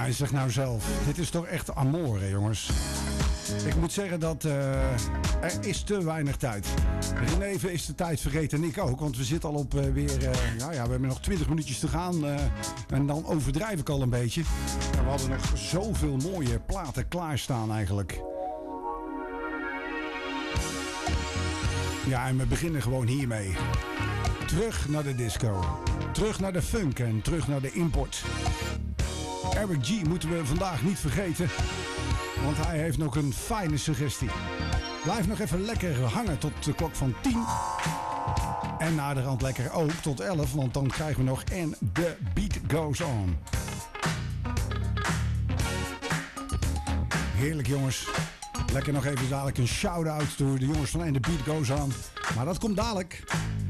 en zeg nou zelf, dit is toch echt amore, jongens. Ik moet zeggen dat er is te weinig tijd. René is de tijd vergeten en ik ook. Want we zitten al op weer... we hebben nog 20 minuutjes te gaan. En dan overdrijf ik al een beetje. En we hadden nog zoveel mooie platen klaarstaan eigenlijk. Ja, en we beginnen gewoon hiermee. Terug naar de disco. Terug naar de funk en terug naar de import. Eric G moeten we vandaag niet vergeten. Want hij heeft nog een fijne suggestie. Blijf nog even lekker hangen tot de klok van 10. En naderhand lekker ook tot 11. Want dan krijgen we nog And The Beat Goes On. Heerlijk, jongens. Lekker nog even dadelijk een shout-out door de jongens van And The Beat Goes On. Maar dat komt dadelijk.